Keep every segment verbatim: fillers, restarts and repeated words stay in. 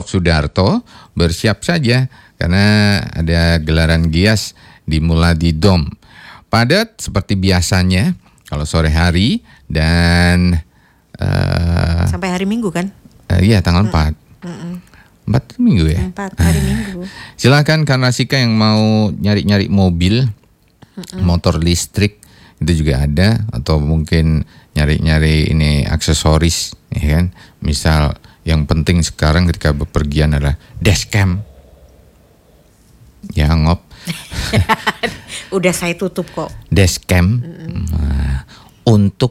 Prof Sudarto bersiap saja karena ada gelaran Gias di Muladi Dom. Padat seperti biasanya kalau sore hari dan uh, sampai hari Minggu kan? Uh, iya tanggal hmm. empat. Mm-mm. empat minggu ya? empat hari Minggu. Silakan Karnasika yang mau nyari-nyari mobil, Mm-mm. motor listrik itu juga ada, atau mungkin nyari-nyari ini aksesoris, ya kan? Misal yang penting sekarang ketika bepergian adalah dashcam. Ya ngop. Udah saya tutup kok. Dashcam nah, untuk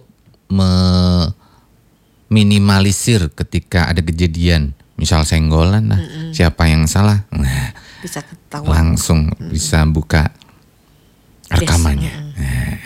meminimalisir ketika ada kejadian. Misal senggolan lah, Mm-mm. siapa yang salah, nah, bisa ketahuan. Langsung Mm-mm. bisa buka rekamannya. Nah.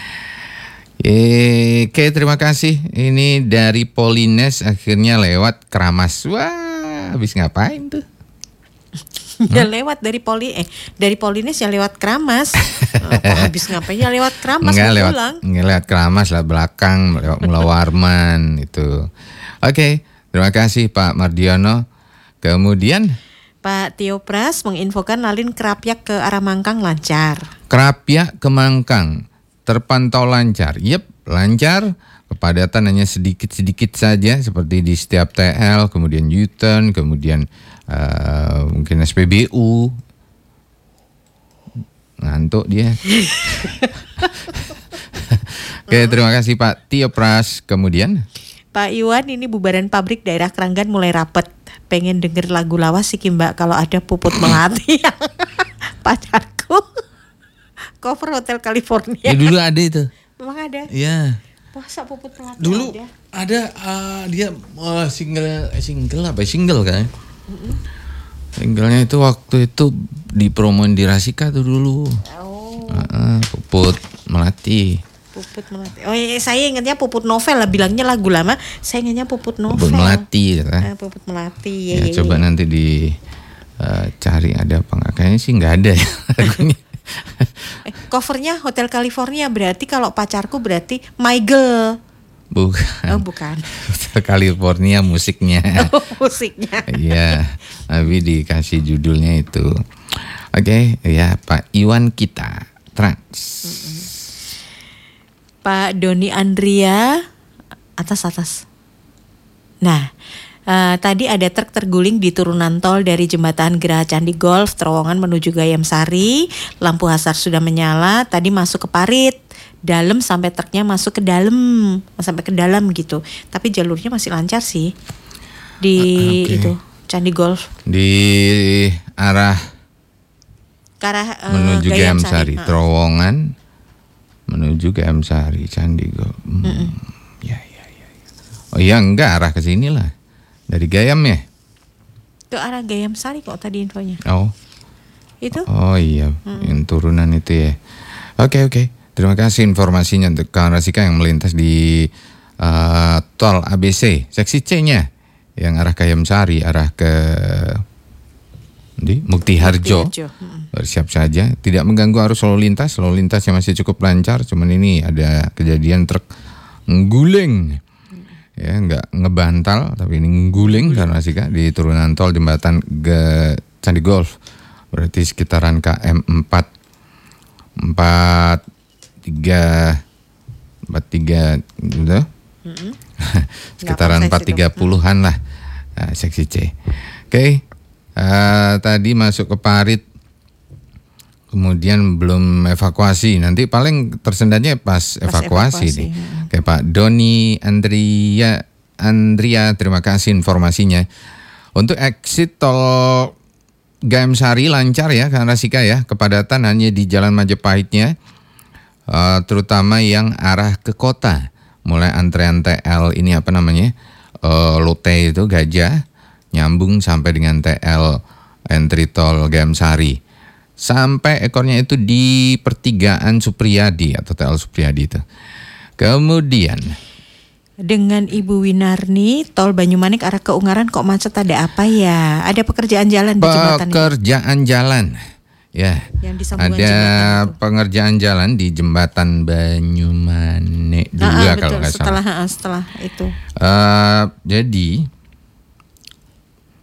Eh, Oke, terima kasih. Ini dari Polines akhirnya lewat Keramas. Wah, habis ngapain tuh? Ya hmm? lewat dari Poli eh dari Polines ya lewat Keramas. Oh, habis ngapain ya lewat Keramas Enggak lewat, pulang. Enggak lewat Keramas lah belakang lewat Mula Warman itu. Oke. Terima kasih Pak Mardiono. Kemudian Pak Tio Pras menginfokan lalin Kerapyak ke arah Mangkang lancar. Kerapyak ke Mangkang terpantau lancar. Yep, lancar. Kepadatan hanya sedikit-sedikit saja seperti di setiap T L, kemudian U-turn, kemudian uh, mungkin S P B U. Ngantuk dia. Oke, terima kasih Pak Tio Pras. Kemudian Pak Iwan, ini bubaran pabrik daerah Keranggan mulai rapet. Pengen denger lagu lawas sih Mbak kalau ada Puput Melati. Pacarku. Cover Hotel California. Ya dulu ada itu. Memang ada? Iya. Masa Puput Melati dulu ada? Ada uh, dia uh, single eh, single apa? Single kan? Mm-hmm. Singlenya itu waktu itu dipromoin di Rasika tuh dulu. Oh. Uh, Puput Melati. Puput Melati. Oh iya, saya ingatnya Puput Novel lah, bilangnya lagu lama. Saya ingatnya Puput Novel. Puput Melati, kan? Ah, Puput Melati. Ya, ya, ya, coba ya. Nanti di uh, cari ada apa nggak? Kayaknya sih nggak ada ya lagunya. eh, covernya Hotel California, berarti kalau pacarku berarti My Girl. Bukan. Oh bukan. Hotel California musiknya. Oh, musiknya. Iya, tapi dikasih judulnya itu. Oke, okay, ya Pak Iwan kita Trans. Mm-mm. Pak Doni Andria atas-atas. Nah, uh, tadi ada truk terguling di turunan tol dari jembatan Geraha Candi Golf terowongan menuju Gayam Sari. Lampu hazard sudah menyala. Tadi masuk ke parit dalam sampai truknya masuk ke dalam, sampai ke dalam gitu. Tapi jalurnya masih lancar sih di uh, okay. itu Candi Golf. Di arah ke arah uh, menuju Gayam Sari, uh. terowongan. Menuju ke M Sari, Candi Golf. Hmm. Ya, ya, ya. Oh iya, enggak, arah ke sini lah. Dari Gayam ya? Ke arah Gayam Sari kok tadi infonya. Oh. Itu? Oh iya, hmm. yang turunan itu ya. Oke, oke. Terima kasih informasinya untuk kawan Rasika yang melintas di uh, tol A B C, seksi C-nya. Yang arah Gayam Sari, arah ke di Mukti Harjo. Hmm. Bersiap saja, tidak mengganggu arus lalu lintas. Lalu lintasnya masih cukup lancar, cuman ini ada kejadian truk ngguling. Ya, enggak ngebantal, tapi ini ngguling karena sih Kak di turunan tol jembatan ke Candi Golf. Berarti sekitaran K M empat empat tiga empat tiga gitu. Mm-hmm. Sekitaran empat tiga puluhan lah. Nah, seksi C. Oke. Okay. Uh, tadi masuk ke parit, kemudian belum evakuasi. Nanti paling tersendatnya pas, pas evakuasi, evakuasi nih. Ya. Kayak Pak Doni Andria Andria, terima kasih informasinya. Untuk exit tol Gayam Sari lancar ya, karena Sika ya, kepadatan hanya di Jalan Majapahitnya, uh, terutama yang arah ke kota. Mulai antrean T L ini apa namanya, uh, Lote itu Gajah, nyambung sampai dengan T L entry tol Gayam Sari. Sampai ekornya itu di pertigaan Supriyadi atau T L Supriyadi itu. Kemudian dengan Ibu Winarni, tol Banyumanik arah ke Ungaran kok macet, ada apa ya? Ada pekerjaan jalan di jembatan ini? Pekerjaan jalan. Ya. Yang ada pengerjaan jalan di jembatan Banyumanik dua ah, ah, kalau nggak salah. Setelah setelah itu. Uh, jadi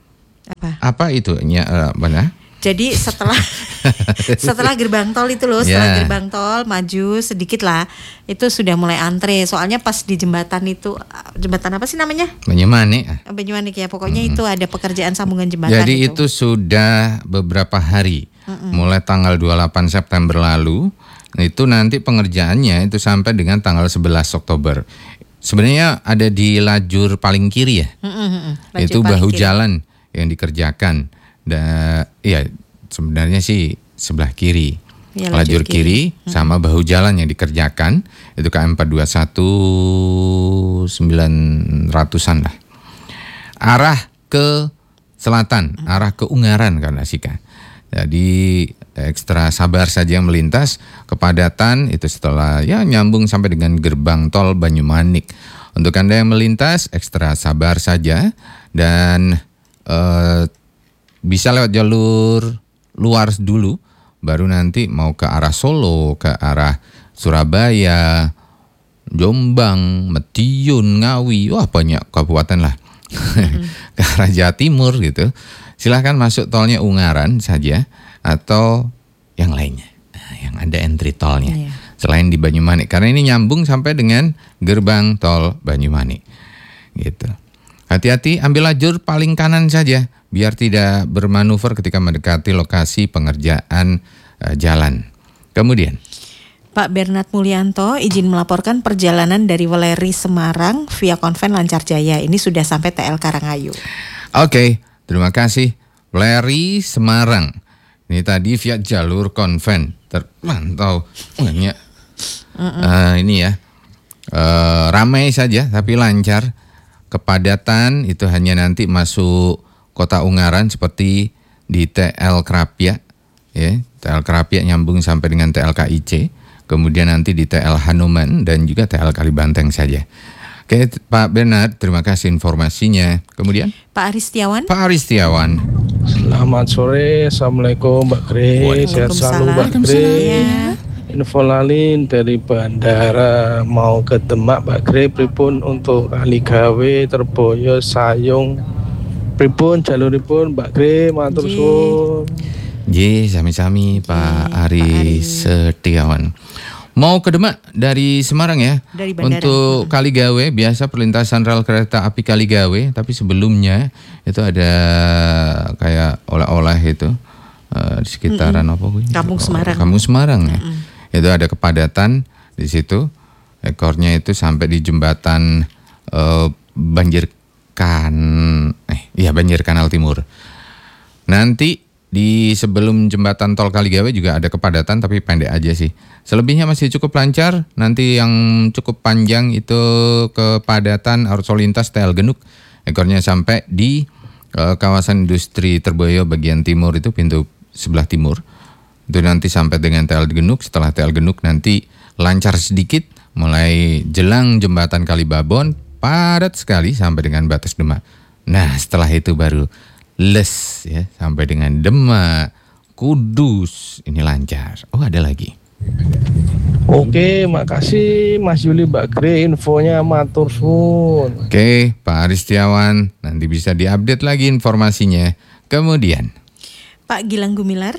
Apa? Apa itu? Ya, uh, mana? Jadi setelah setelah gerbang tol itu loh, setelah Yeah. gerbang tol maju sedikit lah, itu sudah mulai antre. Soalnya pas di jembatan itu, jembatan apa sih namanya? Banyumanik. Banyumanik ya, pokoknya Mm-mm. itu ada pekerjaan sambungan jembatan. Jadi itu. itu sudah beberapa hari, Mm-mm. mulai tanggal dua puluh delapan September lalu, itu nanti pengerjaannya itu sampai dengan tanggal sebelas Oktober. Sebenarnya ada di lajur paling kiri ya, Mm-mm, lajur itu paling bahu kiri. jalan yang dikerjakan. Dan iya sebenarnya sih sebelah kiri, Ya, lajur, lajur kiri, kiri. sama bahu jalan yang dikerjakan itu K M empat dua satu sembilan ratusan lah. Arah ke selatan, arah ke Ungaran karena Sika. Jadi ekstra sabar saja melintas, kepadatan itu setelah ya nyambung sampai dengan gerbang tol Banyumanik. Untuk Anda yang melintas ekstra sabar saja dan eh, bisa lewat jalur luar dulu, baru nanti mau ke arah Solo, ke arah Surabaya, Jombang, Madiun, Ngawi, wah banyak kabupaten lah. Ke arah Jawa Timur gitu. Silahkan masuk tolnya Ungaran saja atau yang lainnya, nah, yang ada entry tolnya. Iya. Selain di Banyumanik, karena ini nyambung sampai dengan gerbang tol Banyumanik. Gitu. Hati-hati, ambil lajur paling kanan saja biar tidak bermanuver ketika mendekati lokasi pengerjaan uh, jalan. Kemudian Pak Bernard Mulyanto izin melaporkan perjalanan dari Weleri Semarang via Konven Lancar Jaya. Ini sudah sampai T L Karangayu. Oke, terima kasih. Weleri Semarang. Ini tadi via jalur Konven terpantau banyak. Uh, ini ya uh, ramai saja tapi lancar. Kepadatan itu hanya nanti masuk Kota Ungaran seperti di T L Krapia, ya T L Krapia nyambung sampai dengan T L K I C. Kemudian nanti di T L Hanuman dan juga T L Kalibanteng saja. Oke, Pak Bernard, terima kasih informasinya. Kemudian Pak Aristiawan. Pak Aristiawan. Selamat sore, Assalamualaikum Mbak Grace, sehat selalu Mbak Grace. Ya. Info lalin dari bandara mau ke Demak Mbak Grace, pripun untuk ahli gawe terboyo sayung, pripun jaluripun Mbak Grace, matur Nggih. suwun. Ji, sami-sami Pak Pak Ari Ari. Setiawan. Mau ke Demak dari Semarang ya? Dari bandara. Untuk Kaligawe, biasa perlintasan rel kereta api Kaligawe, tapi sebelumnya itu ada kayak oleh-oleh itu uh, di sekitaran apa gue? Kampung Semarang. Kampung Semarang ya. Itu ada kepadatan di situ. Ekornya itu sampai di jembatan uh, Banjir Kan, eh iya Banjir Kanal Timur. Nanti di sebelum jembatan tol Kaligawe juga ada kepadatan tapi pendek aja sih. Selebihnya masih cukup lancar. Nanti yang cukup panjang itu kepadatan arus lalu lintas T L Genuk. Ekornya sampai di uh, kawasan industri Terboyo bagian timur itu pintu sebelah timur. Itu nanti sampai dengan T L Genuk. Setelah T L Genuk nanti lancar sedikit mulai jelang jembatan Kalibabon, padat sekali sampai dengan batas Demak. Nah setelah itu baru les ya sampai dengan Demak, Kudus, ini lancar. Oh ada lagi. Oke, makasih Mas Yuli Mbak Grace, infonya matur suwun. Oke Pak Aristiawan, nanti bisa diupdate lagi informasinya. Kemudian Pak Gilang Gumilar.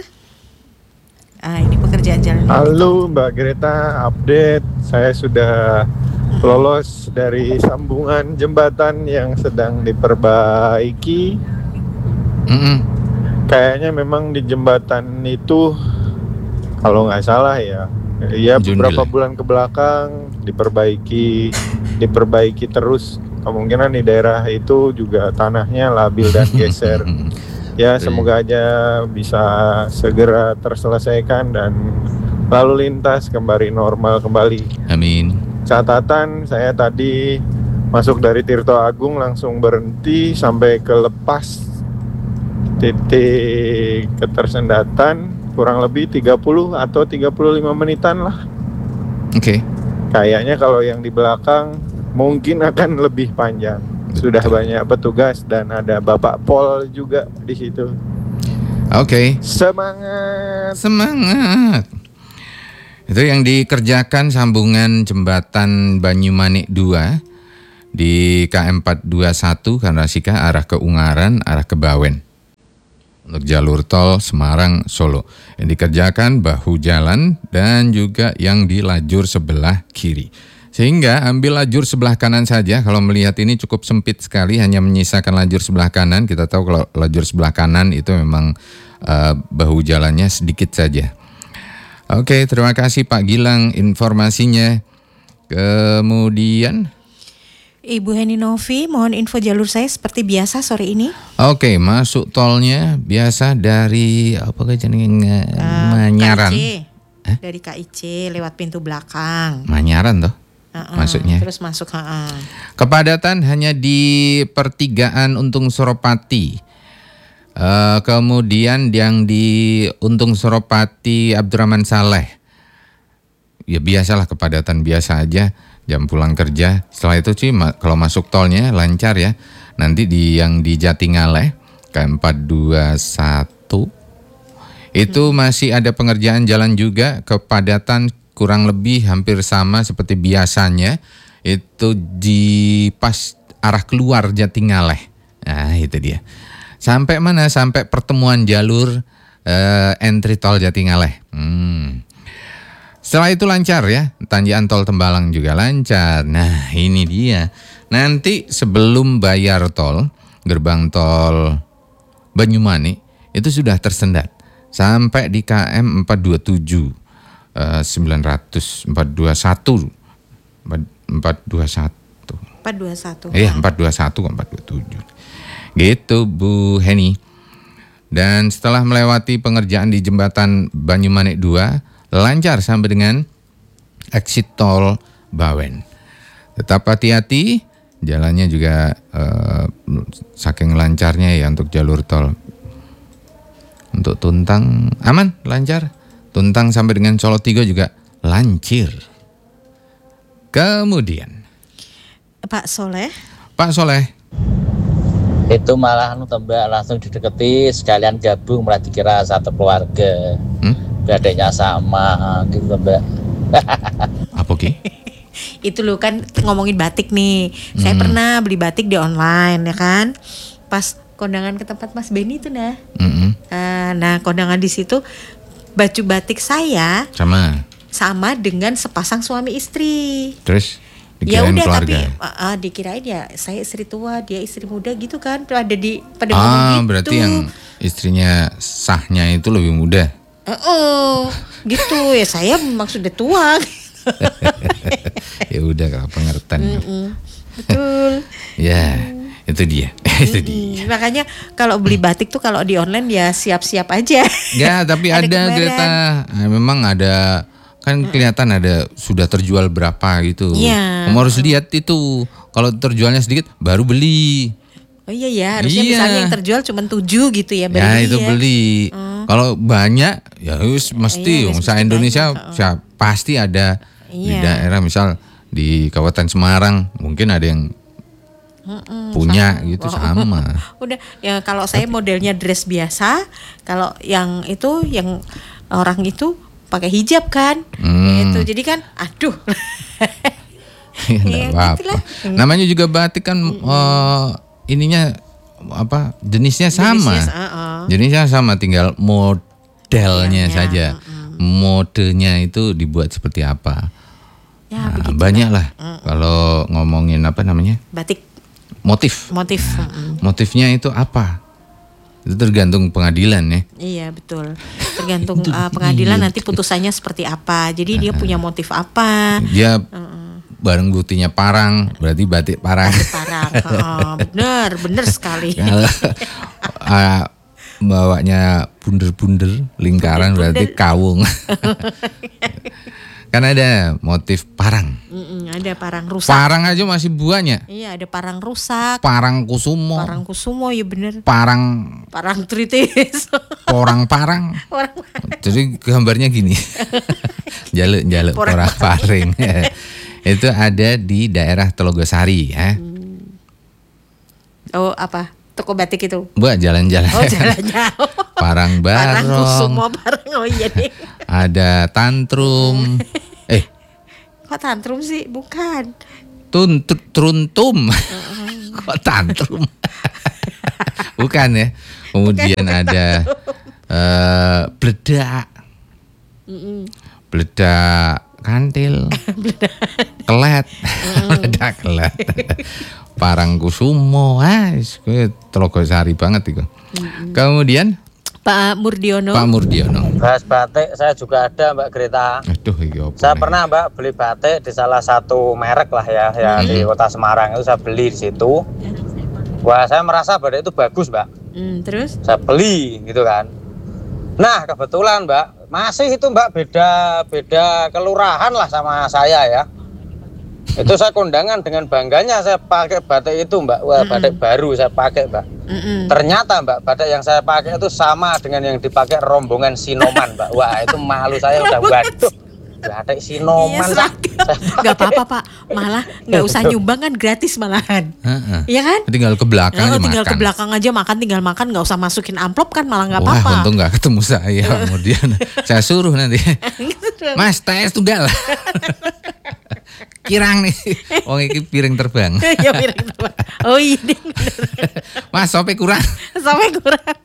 Ah, ini pekerjaan jalan. Halo Mbak Greta, update. Saya sudah lolos dari sambungan jembatan yang sedang diperbaiki. Mm-mm. Kayaknya memang di jembatan itu, kalau nggak salah ya, ya Jundil beberapa ya? bulan ke belakang diperbaiki, diperbaiki terus. Kemungkinan di daerah itu juga tanahnya labil dan geser. Ya semoga aja bisa segera terselesaikan dan lalu lintas kembali normal kembali. Amin. Catatan, saya tadi masuk dari Tirto Agung langsung berhenti sampai ke lepas titik ketersendatan kurang lebih tiga puluh atau tiga puluh lima menitan lah. Oke. Kayaknya kalau yang di belakang mungkin akan lebih panjang. Sudah banyak petugas dan ada Bapak Pol juga di situ. Oke. Semangat. Semangat. Itu yang dikerjakan sambungan jembatan Banyumanik dua di K M empat dua satu karena Sika arah ke Ungaran, arah ke Bawen. untuk jalur tol Semarang Solo. Yang dikerjakan bahu jalan dan juga yang di lajur sebelah kiri. Sehingga ambil lajur sebelah kanan saja. Kalau melihat ini cukup sempit sekali, hanya menyisakan lajur sebelah kanan. Kita tahu kalau lajur sebelah kanan itu memang uh, bahu jalannya sedikit saja. Oke, terima kasih Pak Gilang informasinya. Kemudian Ibu Heni Novi, mohon info jalur saya seperti biasa sore ini. Oke, masuk tolnya biasa dari apa jenenge uh, Manyaran. K I C. Eh? Dari K I C lewat pintu belakang. Manyaran toh? Uh-uh, masuknya. Terus masuk, uh-uh. Kepadatan hanya di pertigaan Untung Suropati. Uh, kemudian yang di Untung Suropati Abdurrahman Saleh. Ya biasalah kepadatan biasa aja. Jam pulang kerja. Setelah itu sih kalau masuk tolnya lancar ya. Nanti di yang di Jatingaleh K empat dua satu itu hmm. masih ada pengerjaan jalan juga, kepadatan kurang lebih hampir sama seperti biasanya. Itu di pas arah keluar Jatingaleh. Nah, itu dia. Sampai mana? Sampai pertemuan jalur uh, entry tol Jatingaleh. Hmm. Setelah itu lancar ya, tanjakan tol Tembalang juga lancar. Nah ini dia, nanti sebelum bayar tol, gerbang tol Banyumanik itu sudah tersendat. Sampai di K M empat dua tujuh, sembilan ratus, empat dua satu, empat dua satu. empat dua satu. Iya empat dua satu, empat dua tujuh. Gitu Bu Heni. Dan setelah melewati pengerjaan di jembatan Banyumanik dua, lancar sampai dengan exit tol Bawen. Tetap hati-hati, jalannya juga eh, saking lancarnya ya untuk jalur tol. Untuk Tuntang aman, lancar. Tuntang sampai dengan Solo tiga juga lancir. Kemudian Pak Soleh. Pak Soleh. Itu malah anu tembak langsung dideketi, sekalian gabung malah dikira satu keluarga. Hmm? Adanya sama gitu Mbak. Apa Ki? Itu lu kan ngomongin batik nih. Hmm. Saya pernah beli batik di online ya kan. Pas kondangan ke tempat Mas Benny itu nah. Hmm. Uh, nah kondangan di situ baju batik saya sama sama dengan sepasang suami istri. Terus ya udah keluarga. Tapi uh, uh, dikirain ya saya istri tua, dia istri muda gitu kan. Tuh ada di pada ah, ngomong gitu. Berarti yang istrinya sahnya itu lebih muda. Uh, uh, gitu ya saya maksudnya tua. Ya udah kalau pengertian. Betul. Ya itu dia. Itu dia. Makanya kalau beli batik tuh kalau di online ya siap-siap aja. Ya tapi ada, ada Greta. Nah, memang ada kan kelihatan ada sudah terjual berapa gitu. Iya. Kamu harus lihat itu. Kalau terjualnya sedikit baru beli. Oh iya ya, harusnya iya. misalnya yang terjual cuma tujuh gitu ya. Ya itu ya. Beli. Hmm. Kalau banyak ya harus mesti. Iya, usaha Indonesia ya, pasti ada iya. Di daerah misal di Kabupaten Semarang mungkin ada yang Mm-mm, punya sama. Gitu sama. Udah ya kalau saya modelnya dress biasa, kalau yang itu yang orang itu pakai hijab kan. Hmm. Itu jadi kan aduh. Ya, ya, apa-apa. Namanya juga batik kan mm-hmm. uh, ininya apa jenisnya sama. Jenisnya, uh-uh. jenisnya sama tinggal modelnya ya, saja. Uh-uh. Modenya itu dibuat seperti apa. Ya, nah, banyak lah uh-uh. kalau ngomongin apa namanya? Batik. Motif. Motif. Uh-uh. Motifnya itu apa? Itu tergantung pengadilan ya. Iya betul. Tergantung uh, pengadilan nanti putusannya seperti apa. Jadi uh-uh. dia punya motif apa. Dia uh-uh. barang buktinya parang, berarti batik parang. Batik parang, oh, bener, bener sekali. Kalau uh, bawanya bunder-bunder, lingkaran bunder-bunder. Berarti kawung. Kan ada motif parang. Mm-mm, ada parang rusak. Parang aja masih banyak. Iya, ada parang rusak. Parang kusumo. Parang kusumo, ya bener. Parang. Parang tritis. Porang parang. Porang. Jadi gambarnya gini. Jaluk-jaluk porang paring. Itu ada di daerah Telogosari ya. Hmm. Oh apa? Toko batik itu? Buat jalan-jalan. Oh jalan-jalan. Parang barong. Parang kusumo parang. Oh iya nih. Ada tantrum. eh. Kok tantrum sih? Bukan. Tun truntum. Kok tantrum? Bukan ya. Kemudian ada uh, bledak. Bledak kantil. Kelet. Bledak kelet. Parangkusumo. Ah, kuwi Telogosari banget iku. Kemudian Pak Murdiono. Pak Murdiono. Bahas batik saya juga ada Mbak Greta. Aduh, iki apa? Saya nih? pernah Mbak beli batik di salah satu merek lah ya, ya Hmm. di Kota Semarang itu saya beli di situ. Wah, saya merasa batik itu bagus Mbak. Hmm, terus? Saya beli gitu kan. Nah kebetulan Mbak masih itu Mbak beda beda kelurahan lah sama saya ya. Itu saya kondangan dengan bangganya saya pakai batik itu Mbak. Wah, batik baru saya pakai Mbak. Mm-mm. Ternyata Mbak batik yang saya pakai itu sama dengan yang dipakai rombongan Sinoman Mbak. Wah itu malu saya udah waduh. Batik Sinoman Iya, Mbak. nggak apa-apa Pak, malah nggak usah nyumbang kan, gratis malahan. Heeh. Iya kan? Tinggal ke belakang Nah, aja tinggal makan. ke belakang aja makan, tinggal makan, nggak usah masukin amplop kan, malah nggak Wah, apa-apa. untung nggak ketemu saya. Kemudian saya suruh nanti, Mas tes tunggal. Kirang nih, oh ini piring terbang. Ya piring terbang. Oh iya deh, Mas sampai kurang. sampai kurang.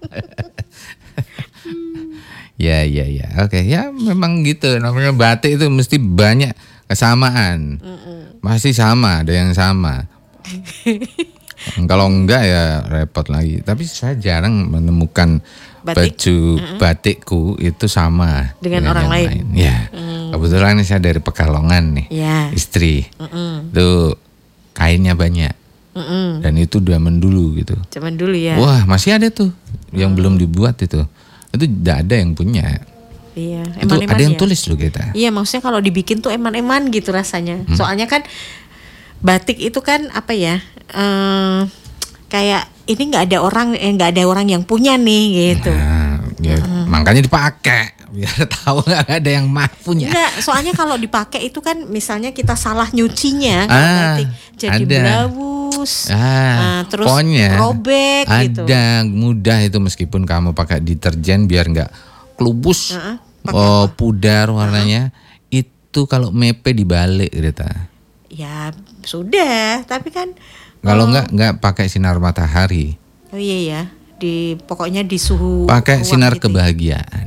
Ya ya ya, oke ya memang gitu. Namanya batik itu mesti banyak kesamaan. Masih sama, ada yang sama. Kalau enggak ya repot lagi. Tapi saya jarang menemukan Batik? baju batikku itu sama Dengan orang yang lain. Ya, kebetulan ini saya dari Pekalongan nih, Ya. istri. Mm-mm. Tuh kainnya banyak Mm-mm. dan itu zaman dulu gitu. Cuman dulu ya. Wah masih ada tuh yang belum dibuat itu. Itu tidak ada yang punya. Iya. Itu Eman-eman ada yang ya. tulis loh kita. Iya, maksudnya kalau dibikin tuh eman-eman gitu rasanya. Hmm. Soalnya kan batik itu kan apa ya? eh, kayak ini nggak ada orang, eh, nggak ada orang yang punya nih gitu. Nah, ya, makanya dipakai biar tahu nggak ada yang mah punya. Enggak, soalnya kalau dipakai itu kan misalnya kita salah nyucinya, Ah, batik jadi ada. berawus, Ah, nah, terus pokoknya robek gitu. ada mudah itu meskipun kamu pakai deterjen biar nggak kelubus, Heeh, pakai oh, pudar warnanya. Itu kalau mepe dibalik Greta. Ya sudah, tapi kan Kalau oh, nggak nggak pakai sinar matahari, oh iya ya, di pokoknya di suhu pakai ruang sinar gitu ya. kebahagiaan.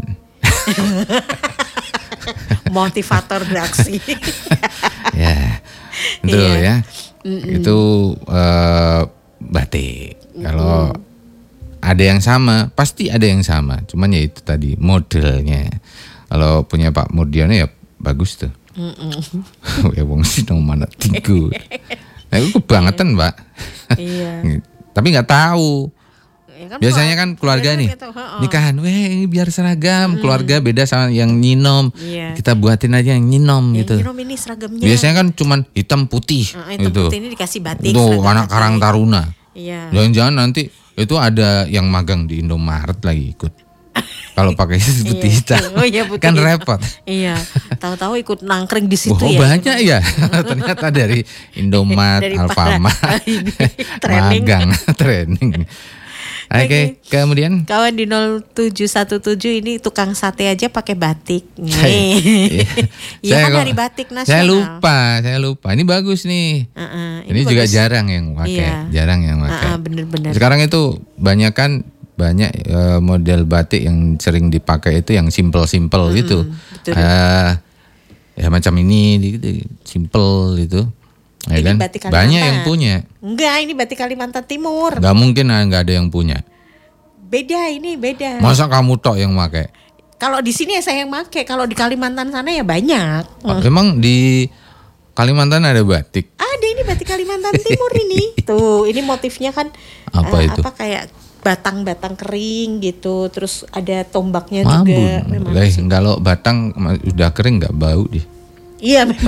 Motivator beraksi. Ya, itu Iya. ya. Itu eh, batik. Kalau ada yang sama, pasti ada yang sama. Cuman ya itu tadi modelnya. Kalau punya Pak Murdiono ya bagus tuh. Ya wong sino mana tigo. Nah, itu kebangetan, Mbak. Iya. Tapi nggak tahu. Ya kan, Biasanya Pak. kan keluarga Biasanya nih gitu, heeh. nikahan, weh ini biar seragam. Keluarga beda sama yang nyinom. Iya. Kita buatin aja yang nyinom Ya, gitu. Nyinom ini seragamnya. Biasanya kan cuman hitam putih Heeh, hitam gitu. putih ini dikasih batik. Itu seragam anak batik. Karang Taruna. Iya. Jangan-jangan nanti itu ada yang magang di Indomaret lagi ikut. Kalau pakai putih Iya. hitam, Oh, iya, putih kan hitam. repot. Iya, tahu-tahu ikut nangkring di situ Wah, ya. banyak ya. Ternyata dari Indomaret, Dari para- Alfamart, ini, training. magang, training. Oke, Oke. kemudian Kawan di nol tujuh satu tujuh ini tukang sate aja pakai batik. Saya- Nih. Iya. Iya Saya kan kok- dari batik nasional. saya lupa, saya lupa. Ini bagus nih. Heeh, Ini, juga bagus. jarang yang pakai, Iya. jarang yang pakai. Heeh, bener-bener. Sekarang itu banyak kan banyak eh, model batik yang sering dipakai itu yang simple-simple gitu. betul. Eh, ya macam ini gitu, simple gitu. Ya Ini kan? batik Banyak Kalimantan. yang punya. Enggak, ini batik Kalimantan Timur. Nggak mungkin ah, nggak ada yang punya. Beda ini, beda. Masa kamu tok yang pakai? Kalau di sini ya saya yang make, kalau di Kalimantan sana ya banyak. Oh, emang di Kalimantan ada batik? Ada ini batik Kalimantan Timur ini. Tuh, ini motifnya kan Apa eh, itu? apa kayak batang-batang kering gitu, terus ada tombaknya Mabun. juga. Memang Eh, kalau batang udah kering nggak bau deh. iya memang.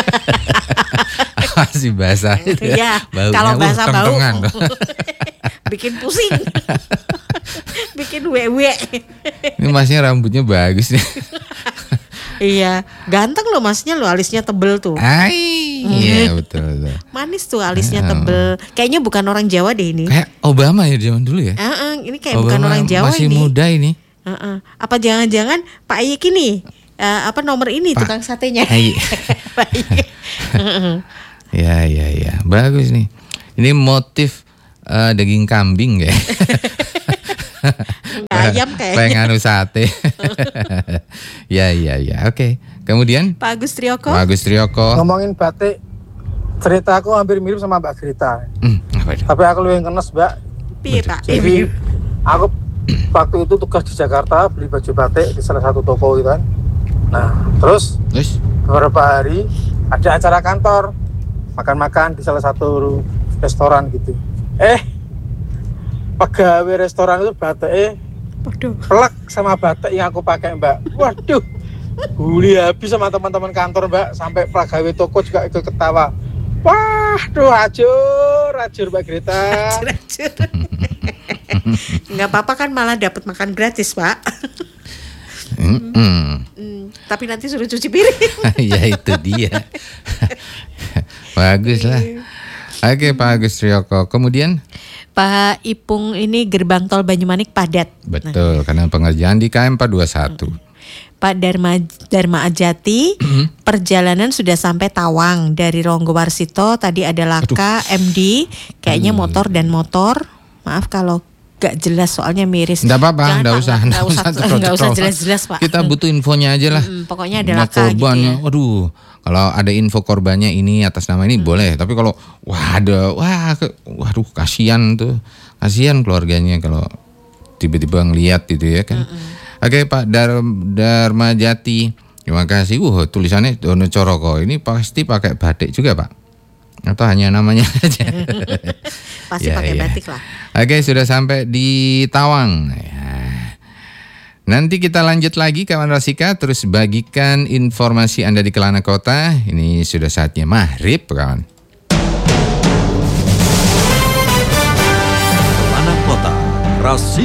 Masih basah itu ya. Iya, Baunya, kalau uh, basah bau. kentongan. Bikin pusing. Bikin wewe. Ini masnya rambutnya bagus nih. Iya, ganteng loh masnya lo, alisnya tebel tuh. Ai, iya betul, betul. Manis tuh alisnya tebel. Kayaknya bukan orang Jawa deh ini. Kayak Obama ya zaman dulu ya. Eh, eh, ini kayak bukan Obama orang Jawa masih ini. muda ini. Eh, eh. Apa jangan-jangan Pak Ayik ini eh, apa nomor ini Pak tukang satenya? Ayik. Pak Ayik. Ya ya ya, bagus nih. Ini motif eh, daging kambing ya. Ayam kayaknya. Pengen anu sate. Ya ya ya. Oke. Kemudian Pak Agus Trioko. Pak Agus Trioko. Ngomongin batik, ceritaku hampir mirip sama Mbak Grita. Hmm, apa itu? Tapi aku lebih kenes, Mbak. Piye, Pak? Jadi aku waktu itu tugas di Jakarta beli baju batik di salah satu toko gitu kan. Nah, terus Terus beberapa hari ada acara kantor, makan-makan di salah satu restoran gitu. Eh, pegawai restoran itu batiknya Waduh. pelak sama batik yang aku pakai, Mbak. Waduh, guli habis sama teman-teman kantor, Mbak. Sampai pegawai toko juga ikut ketawa. Wah, duh, acur, acur Mbak Grita. Nggak apa-apa kan, malah dapat makan gratis, Pak. Hmm, hmm. Hmm, tapi nanti suruh cuci piring. Ya itu dia. Bagus lah. Oke Pak Agus Trioko. Kemudian Pak Ipung ini gerbang tol Banyumanik padat. betul, karena pengerjaan di K M empat dua satu. Pak Dharma Dharma Ajati, perjalanan sudah sampai Tawang dari Ronggowarsito. Tadi ada Laka, M D, kayaknya motor dan motor. Maaf kalau gak jelas soalnya miris. Enggak apa-apa, Jangan, enggak Pak, usah, nggak enggak usah, usah, nggak usah cekrol-cekrol. jelas-jelas, Pak. Kita butuh infonya aja lah. Mm, pokoknya ada Nah, Laka gitu korbannya, ya. waduh, kalau ada info korbannya ini atas nama ini boleh. Tapi kalau wah ada, wah, ke- waduh, kasihan tuh, kasihan keluarganya kalau tiba-tiba ngelihat gitu ya kan. Oke Pak Dar Dharma Jati, terima kasih. Uh, tulisannya Dono Coroko. Ini pasti pakai batik juga Pak? Atau hanya namanya aja? Pasti Ya, pakai ya. batik lah. Oke, sudah sampai di Tawang. Ya. Nanti kita lanjut lagi kawan Rasika, terus bagikan informasi Anda di Kelana Kota. Ini sudah saatnya maghrib kawan. Kelana Kota, Rasika.